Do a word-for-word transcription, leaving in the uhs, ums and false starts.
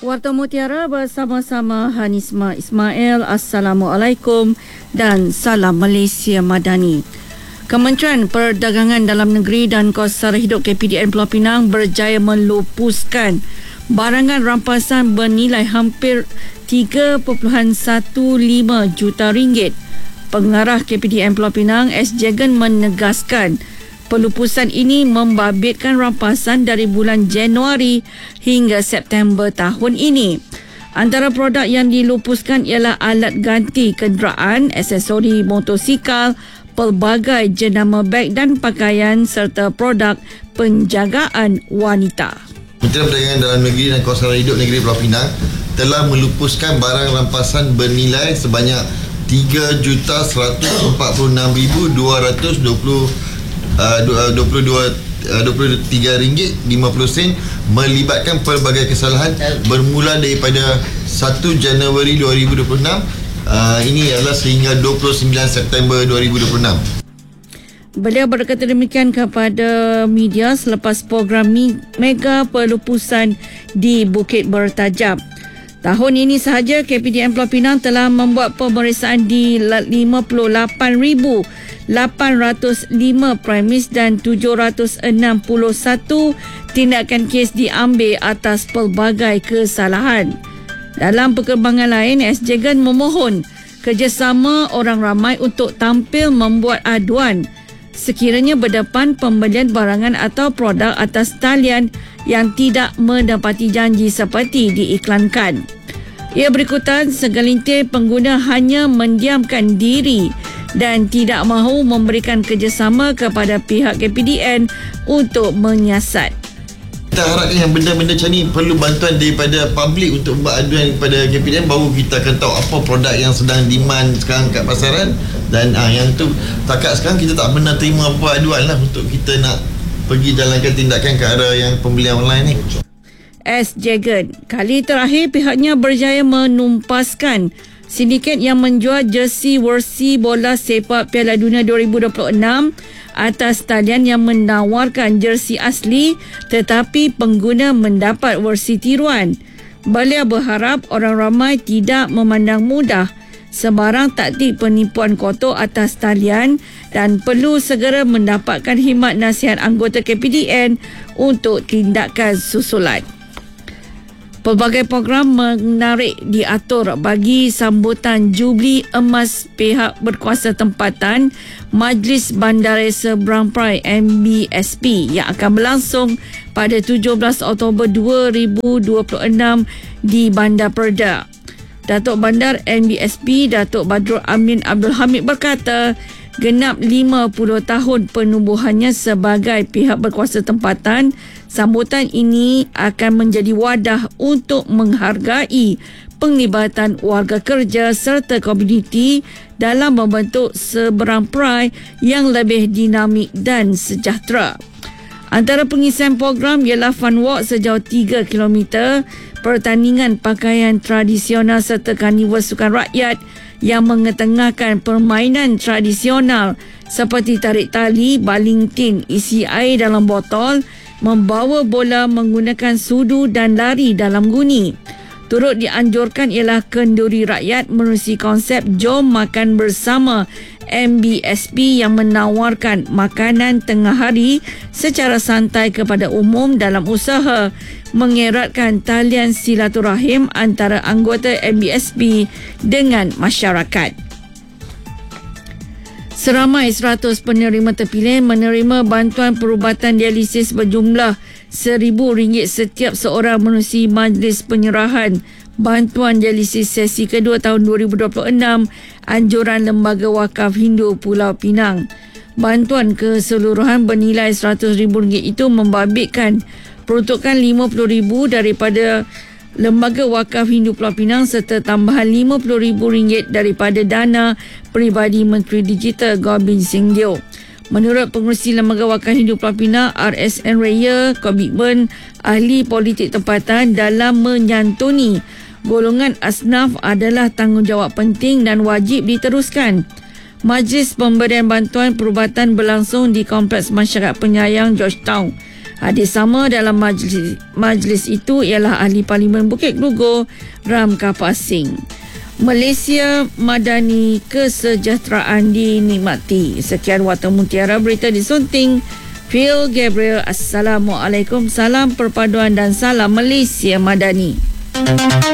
Warta Mutiara bersama-sama Hanisma Ismail. Assalamualaikum dan salam Malaysia Madani. Kementerian Perdagangan Dalam Negeri dan Kos Sara Hidup K P D N Pulau Pinang berjaya melupuskan barangan rampasan bernilai hampir tiga perpuluhan satu lima juta ringgit. Pengarah K P D N Pulau Pinang S. Jagan menegaskan pelupusan ini membabitkan rampasan dari bulan Januari hingga September tahun ini. Antara produk yang dilupuskan ialah alat ganti kenderaan, aksesori motosikal, pelbagai jenama beg dan pakaian serta produk penjagaan wanita. Kementerian Perdagangan Dalam Negeri dan Kos Sara Hidup Negeri Pulau Pinang telah melupuskan barang rampasan bernilai sebanyak tiga juta seratus empat puluh enam ribu dua ratus dua puluh dua puluh tiga ringgit lima puluh sen melibatkan pelbagai kesalahan bermula daripada satu Januari dua ribu dua puluh enam. Uh, ini adalah sehingga dua puluh sembilan September dua ribu dua puluh enam. Beliau berkata demikian kepada media selepas program mega pelupusan di Bukit Bertajam. Tahun ini sahaja K P D N Pulau Pinang telah membuat pemeriksaan di lima puluh lapan ribu lapan ratus lima premis dan tujuh ratus enam puluh satu tindakan kes diambil atas pelbagai kesalahan. Dalam perkembangan lain, S. Jagan memohon kerjasama orang ramai untuk tampil membuat aduan sekiranya berdepan pembelian barangan atau produk atas talian yang tidak menepati janji seperti diiklankan. Ia berikutan segelintir pengguna hanya mendiamkan diri dan tidak mahu memberikan kerjasama kepada pihak K P D N untuk menyiasat. Kita harapkan yang benda-benda macam ni perlu bantuan daripada publik untuk buat aduan kepada K P D N, baru kita akan tahu apa produk yang sedang demand sekarang kat pasaran. Dan ah, yang tu takat sekarang kita tak pernah terima apa aduan lah untuk kita nak pergi jalankan tindakan ke arah yang pembelian online ni. S. Jagan, kali terakhir pihaknya berjaya menumpaskan sindiket yang menjual jersey versi bola sepak Piala Dunia dua ribu dua puluh enam atas talian yang menawarkan jersey asli tetapi pengguna mendapat versi tiruan. Beliau berharap orang ramai tidak memandang mudah sebarang taktik penipuan kotor atas talian dan perlu segera mendapatkan khidmat nasihat anggota K P D N untuk tindakan susulan. Pelbagai program menarik diatur bagi sambutan Jubli Emas pihak berkuasa tempatan Majlis Bandaraya Seberang Perai M B S P yang akan berlangsung pada tujuh belas Oktober dua ribu dua puluh enam di Bandar Perda. Datuk Bandar M B S P Datuk Badrul Amin Abdul Hamid berkata, genap lima puluh tahun penubuhannya sebagai pihak berkuasa tempatan, sambutan ini akan menjadi wadah untuk menghargai penglibatan warga kerja serta komuniti dalam membentuk Seberang Perai yang lebih dinamik dan sejahtera. Antara pengisian program ialah fun walk sejauh tiga kilometer, pertandingan pakaian tradisional serta karnival sukan rakyat yang mengetengahkan permainan tradisional seperti tarik tali, baling tin, isi air dalam botol, membawa bola menggunakan sudu dan lari dalam guni. Turut dianjurkan ialah kenduri rakyat menerusi konsep Jom Makan Bersama M B S P yang menawarkan makanan tengah hari secara santai kepada umum dalam usaha mengeratkan talian silaturahim antara anggota M B S P dengan masyarakat. Seramai seratus penerima terpilih menerima bantuan perubatan dialisis berjumlah seribu ringgit setiap seorang menerusi Majlis Penyerahan Bantuan Dialisis sesi kedua tahun dua ribu dua puluh enam anjuran Lembaga Wakaf Hindu Pulau Pinang. Bantuan keseluruhan bernilai seratus ribu ringgit itu membabitkan peruntukan lima puluh ribu daripada Lembaga Wakaf Hindu Pulau Pinang serta tambahan lima puluh ribu ringgit daripada dana peribadi Menteri Digital Gobind Singh Deo. Menurut pengerusi Lembaga Wakaf Hindu Pulau Pinang R S N Raya, komitmen ahli politik tempatan dalam menyantuni golongan asnaf adalah tanggungjawab penting dan wajib diteruskan. Majlis pemberian bantuan perubatan berlangsung di Kompleks Masyarakat Penyayang Georgetown. Hadir sama dalam majlis, majlis itu ialah Ahli Parlimen Bukit Gelugor, Ram Kapasing. Malaysia Madani, kesejahteraan dinikmati. Sekian Warta Mutiara, berita disunting Phil Gabriel. Assalamualaikum, salam perpaduan dan salam Malaysia Madani.